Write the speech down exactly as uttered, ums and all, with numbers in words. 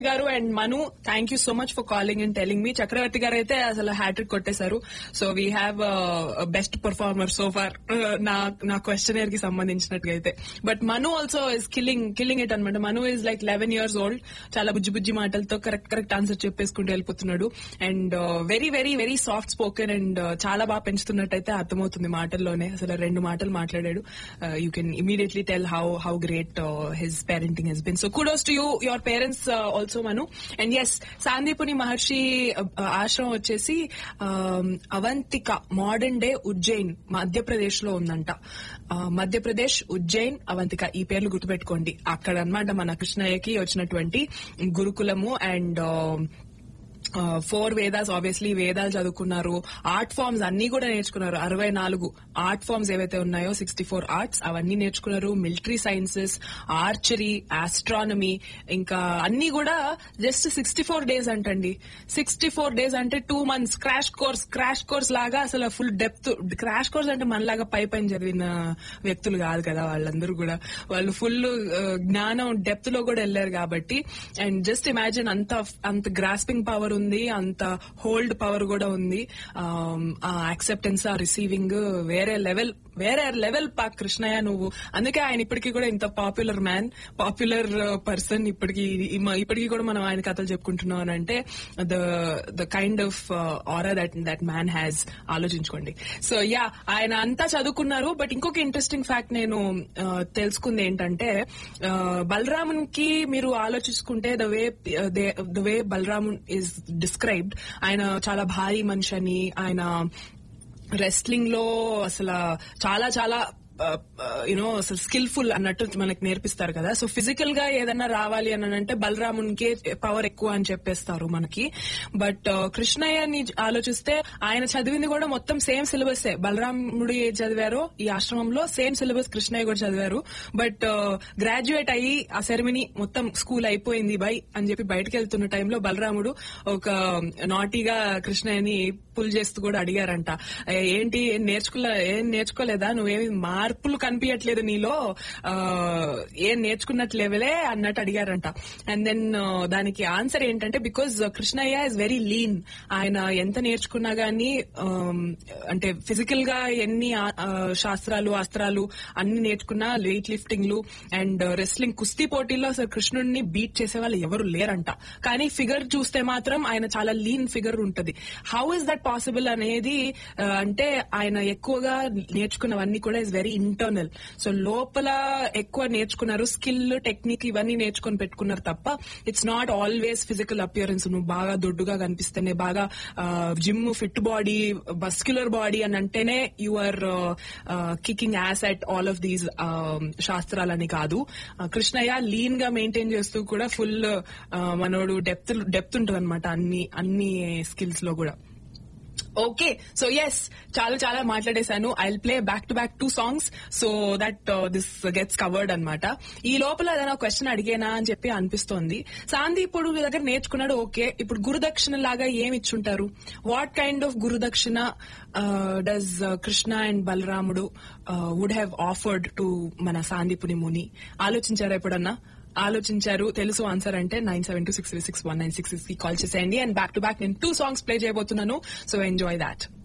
గారు and Manu, thank you so much for calling and telling me. చక్రవర్తి గారు అయితే అసలు హ్యాట్రిక్ కొట్టేశారు. So we have best performer so far నా నా క్వశ్చనర్ కి సంబంధించినట్టుగా అయితే. But Manu also is killing killing it అనమాట. మను is like eleven years old. చాలా బుజ్జి బుజ్జి మాటలతో కరెక్ట్ కరెక్ట్ ఆన్సర్ చెప్పేసుకుంటూ వెళ్ళిపోతున్నాడు. And very very very soft spoken and చాలా బాగా పెంచుతున్నట్టయితే అర్థమవుతుంది మాటల్లోనే. అసలు రెండు మాటలు మాట్లాడాడు. You can immediately tell how how great his parenting Hess bin. So kudos to you, your parents also Manu. And yes, Sandipani మహర్షి ఆశ్రమం వచ్చేసి అవంతిక మోడర్న్ డే ఉజ్జయిన్ మధ్యప్రదేశ్ లో ఉందంట. మధ్యప్రదేశ్ ఉజ్జయిన్ అవంతిక ఈ పేర్లు గుర్తుపెట్టుకోండి. అక్కడ అన్నమాట మన కృష్ణయ్యకి వచ్చినటువంటి గురుకులము. అండ్ ఫోర్ వేదాస్, ఆబ్వియస్లీ వేదాలు చదువుకున్నారు. ఆర్ట్ ఫార్మ్స్ అన్ని కూడా నేర్చుకున్నారు. అరవై నాలుగు ఆర్ట్ ఫార్మ్స్ ఏవైతే ఉన్నాయో, సిక్స్టీ ఫోర్ ఆర్ట్స్ అవన్నీ నేర్చుకున్నారు. మిలిటరీ సైన్సెస్, ఆర్చరీ, ఆస్ట్రానమీ, ఇంకా అన్ని కూడా జస్ట్ సిక్స్టీ ఫోర్ డేస్ అంటండి. సిక్స్టీ ఫోర్ డేస్ అంటే two months crash course crash course లాగా అసలు ఫుల్ డెప్త్. క్రాష్ కోర్స్ అంటే మనలాగా పై పైన చదివిన వ్యక్తులు కాదు కదా వాళ్ళందరూ కూడా. వాళ్ళు ఫుల్ జ్ఞానం డెప్త్ లో కూడా వెళ్లారు కాబట్టి. అండ్ జస్ట్ ఇమాజిన్, అంత అంత గ్రాస్పింగ్ పవర్ ఉంది, అంత హోల్డ్ పవర్ కూడా ఉంది. ఆ యాక్సెప్టెన్స్, ఆ రిసీవింగ్ వేరే లెవెల్ వేరే లెవెల్ పా కృష్ణయ్య నువ్వు. అందుకే ఆయన ఇప్పటికీ కూడా ఇంత పాపులర్ మ్యాన్, పాపులర్ పర్సన్. ఇప్పటికి ఇప్పటికీ కూడా మనం ఆయన కథలు చెప్పుకుంటున్నాం అని అంటే the the kind of aura that that man has. ఆలోచించుకోండి. సో యా, ఆయన అంతా చదువుకున్నారు. బట్ ఇంకొక ఇంట్రెస్టింగ్ ఫ్యాక్ట్ నేను తెలుసుకుంది ఏంటంటే, బలరామున్ కి మీరు ఆలోచించుకుంటే the way the way బలరామున్ is described, ఆయన చాలా భారీ మనిషి అని, ఆయన రెస్లింగ్ లో అసలు చాలా చాలా యూనో అసలు స్కిల్ఫుల్ అన్నట్టు మనకి నేర్పిస్తారు కదా. సో ఫిజికల్ గా ఏదన్నా రావాలి అని అంటే బలరామునికే పవర్ ఎక్కువ అని చెప్పేస్తారు మనకి. బట్ కృష్ణయ్యని ఆలోచిస్తే ఆయన చదివింది కూడా మొత్తం సేమ్ సిలబస్. బలరాముడు ఏ చదివారో ఈ ఆశ్రమంలో సేమ్ సిలబస్ కృష్ణయ్య కూడా చదివారు. బట్ గ్రాడ్యుయేట్ అయ్యి ఆ సెరమనీ మొత్తం స్కూల్ అయిపోయింది బై అని చెప్పి బయటకు వెళ్తున్న టైంలో బలరాముడు ఒక నాటీగా కృష్ణయ్యని పుల్ చేస్తూ కూడా అడిగారంట, ఏంటి ఏం నేర్చుకోలే ఏం నేర్చుకోలేదా నువ్వేమి మార్పులు కనిపించట్లేదు నీలో, ఏం నేర్చుకున్నట్టు లెవెలే అన్నట్టు అడిగారంట. అండ్ దెన్ దానికి ఆన్సర్ ఏంటంటే, because Krishnaiah is very lean. ఆయన ఎంత నేర్చుకున్నా గానీ, అంటే ఫిజికల్ గా ఎన్ని శాస్త్రాలు అస్త్రాలు అన్ని నేర్చుకున్నా, వెయిట్ లిఫ్టింగ్లు అండ్ రెస్లింగ్, కుస్తీ పోటీల్లో అసలు కృష్ణుడిని బీట్ చేసే వాళ్ళు ఎవరు లేరంట. కానీ ఫిగర్ చూస్తే మాత్రం ఆయన చాలా లీన్ ఫిగర్ ఉంటది. హౌ ఇస్ దట్ పాసిబుల్ అనేది అంటే, ఆయన ఎక్కువగా నేర్చుకున్నవన్నీ కూడా ఇస్ వెరీ ఇంటర్నల్. సో లోపల ఎక్కువ నేర్చుకున్నారు, స్కిల్, టెక్నిక్ ఇవన్నీ నేర్చుకుని పెట్టుకున్నారు తప్ప it's not always physical appearance. నువ్వు బాగా దొడ్డుగా కనిపిస్తేనే, బాగా gym fit body, muscular body అని అంటేనే you are kicking as at all of these శాస్త్రాలని కాదు. కృష్ణయ్య లీన్ గా మెయింటైన్ చేస్తూ కూడా ఫుల్ మనోడు డెప్త్ డెప్త్ ఉంటుంది అనమాట అన్ని అన్ని స్కిల్స్ లో కూడా. ఓకే, సో ఎస్, చాలా చాలా మాట్లాడేశాను. I will play back to back two songs so that this gets covered అనమాట. ఈ లోపల ఏదైనా క్వశ్చన్ అడిగేనా అని చెప్పి అనిపిస్తోంది. సాందీపుడు దగ్గర నేర్చుకున్నాడు, ఓకే. ఇప్పుడు గురుదక్షిణ లాగా ఏమి ఇచ్చుంటారు? వాట్ కైండ్ ఆఫ్ గురుదక్షిణ డస్ కృష్ణ అండ్ బలరాముడు వుడ్ హ్యావ్ ఆఫర్డ్ టు మన సాందీపుని ముని? ఆలోచించారా ఎప్పుడన్నా? ఆలోచించారు, తెలుసు ఆన్సర్ అంటే nine seven two six three six one nine six six కి కాల్ చేసేయండి. అండ్ బ్యాక్ టు బ్యాక్ నేను టూ సాంగ్స్ ప్లే చేయబోతున్నాను. So enjoy that.